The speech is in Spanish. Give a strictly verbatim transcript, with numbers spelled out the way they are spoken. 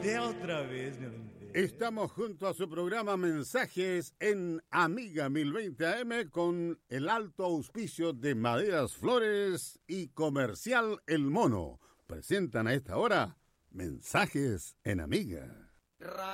inventé otra vez, me lo inventé. Estamos junto a su programa Mensajes en Amiga mil veinte A M con el alto auspicio de Maderas Flores y Comercial El Mono. Presentan a esta hora Mensajes en Amiga.